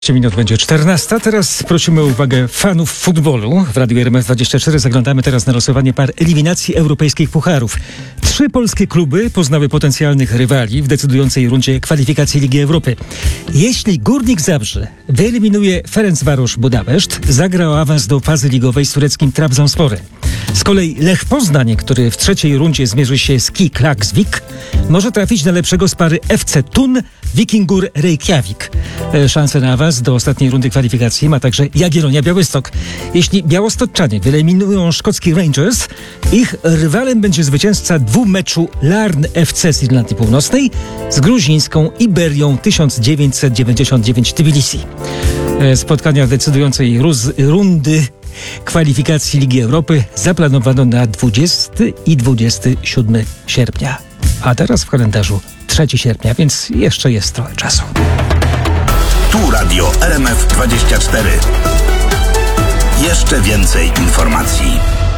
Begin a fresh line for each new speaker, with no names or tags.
Minut będzie 14. Teraz prosimy o uwagę fanów futbolu. W Radiu RMF24 zaglądamy teraz na losowanie par eliminacji europejskich pucharów. 3 polskie kluby poznały potencjalnych rywali w decydującej rundzie kwalifikacji Ligi Europy. Jeśli Górnik Zabrze wyeliminuje Ferencvaros Budapeszt, zagra o awans do fazy ligowej z tureckim Trabzonsporem. Z kolei Lech Poznań, który w trzeciej rundzie zmierzy się z KIK Klaksvik, może trafić na lepszego z pary FC Thun Wikingur Reykjavik. Szanse na awans do ostatniej rundy kwalifikacji ma także Jagiellonia Białystok. Jeśli białostoczczanie wyeliminują szkocki Rangers, ich rywalem będzie zwycięzca dwumeczu Larn FC z Irlandii Północnej z gruzińską Iberią 1999 Tbilisi. Spotkania decydującej rundy kwalifikacji Ligi Europy zaplanowano na 20 i 27 sierpnia. A teraz w kalendarzu 3 sierpnia, więc jeszcze jest trochę czasu.
Tu Radio RMF24. Jeszcze więcej informacji.